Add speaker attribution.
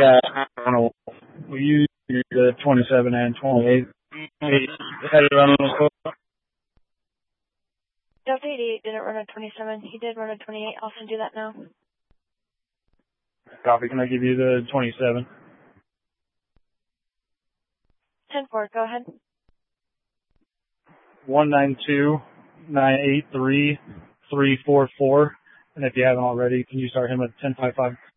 Speaker 1: We use the 27 and 28. Had it run on the code.
Speaker 2: Delta 88 didn't run a 27. He did run a 28. I'll send you that now.
Speaker 1: Copy. Can I give you the 27?
Speaker 2: 10-4. Go ahead.
Speaker 1: 192-983-344. And if you haven't already, can you start him at 1055?